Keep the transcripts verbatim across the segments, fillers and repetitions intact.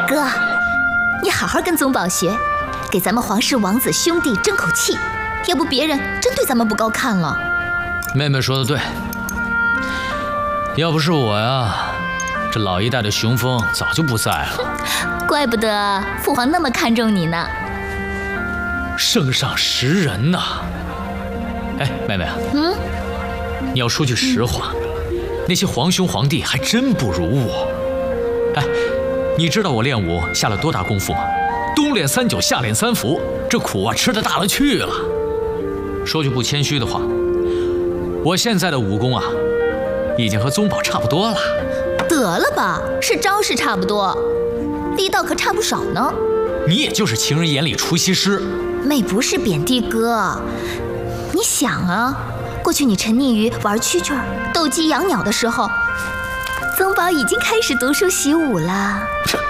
哥，你好好跟宗保学，给咱们皇室王子兄弟争口气，要不别人真对咱们不高看了。 妹妹说的对，要不是我呀，这老一代的雄风早就不在了。 怪不得父皇那么看重你呢。 圣上识人呐！哎，妹妹啊， 嗯， 你要说句实话，嗯、那些皇兄皇帝还真不如我。哎，你知道我练武下了多大功夫吗？冬练三九，夏练三伏，这苦啊吃得大了去了。说句不谦虚的话，我现在的武功啊，已经和宗保差不多了。 得了吧，是招式差不多，力道可差不少呢。 你也就是情人眼里出西施。 妹不是贬低哥，你想啊，过去你沉溺于玩蛐蛐、斗鸡、养鸟的时候，宗保已经开始读书习武了。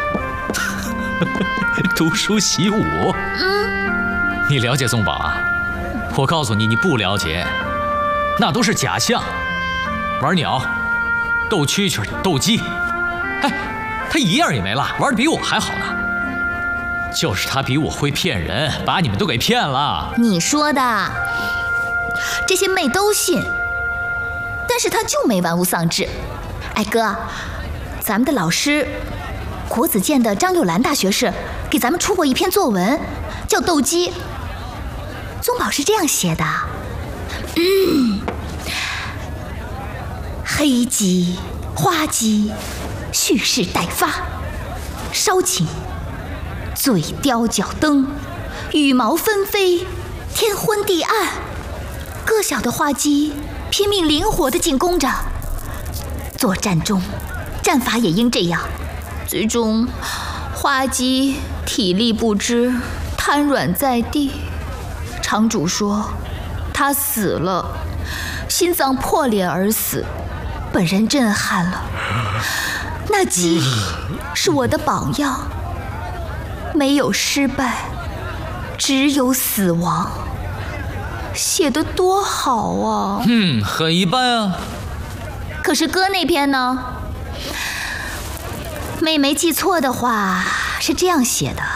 读书习武？ 嗯， 你了解宗保啊？我告诉你，你不了解，那都是假象。玩鸟、斗蛐蛐、斗鸡，哎，他一样也没落，玩得比我还好呢。就是他比我会骗人，把你们都给骗了。 你说的，这些妹都信，但是他就没玩物丧志。哎哥，咱们的老师国子监的张六兰大学士给咱们出过一篇作文，叫《斗鸡》。宗保是这样写的：嗯，黑鸡、花鸡，蓄势待发，稍寝。嘴雕脚蹬，羽毛纷飞，天昏地暗。个小的花鸡拼命灵活地进攻着。作战中，战法也应这样。最终，花鸡体力不支，瘫软在地。场主说，他死了，心脏破裂而死。本人震撼了。那鸡是我的榜样。没有失败，只有死亡，写得多好啊！ 嗯，很一般啊。 可是哥那篇呢？妹没记错的话，是这样写的：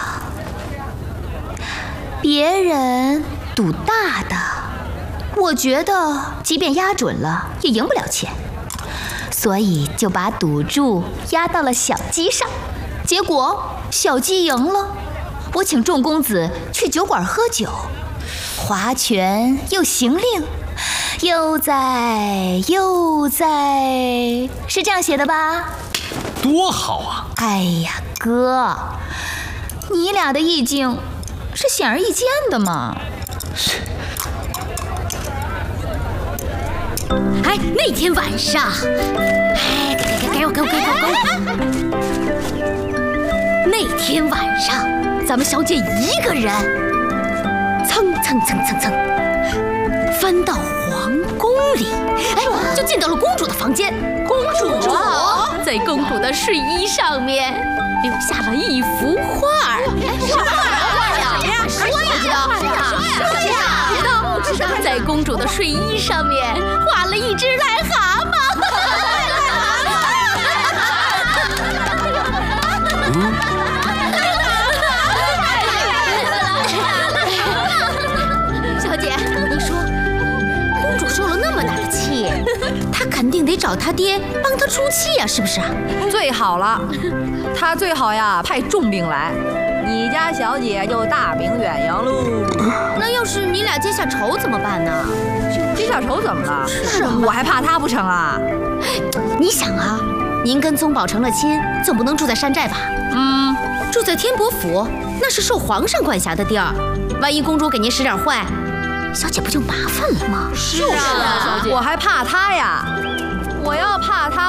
别人赌大的，我觉得即便压准了，也赢不了钱，所以就把赌注压到了小鸡上。结果小鸡赢了，我请众公子去酒馆喝酒，划拳又行令，悠哉悠哉，是这样写的吧？ 多好啊！ 哎呀，哥，你俩的意境是显而易见的嘛。 哎，那天晚上，哎，给给给我给我给我给我！那天晚上，咱们小姐一个人，蹭蹭蹭蹭蹭，翻到皇宫里，哎，就进到了公主的房间。公主在公主的睡衣上面留下了一幅画儿。什么画呀？谁呀？说呀！说呀！说呀！在公主的睡衣上面画了一只癞蛤蟆。小姐，你说，公主受了那么大的气，她肯定得找她爹帮她出气呀，是不是？ 最好了，她最好呀派重兵来，你家小姐就大名远扬喽。 那要是你俩结下仇怎么办呢？ 结下仇怎么了？是我还怕她不成啊？ 你想啊，您跟宗保成了亲，总不能住在山寨吧？嗯，住在天伯府，那是受皇上管辖的地儿。万一公主给您使点坏，小姐不就麻烦了吗？ 是啊，我还怕她呀！我要怕她。